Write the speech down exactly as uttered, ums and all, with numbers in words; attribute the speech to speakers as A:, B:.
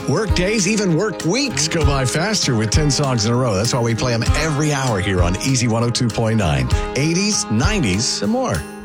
A: Work days, even work weeks go by faster with ten songs in a row. That's why we play them every hour here on Easy one oh two point nine. eighties, nineties, and more.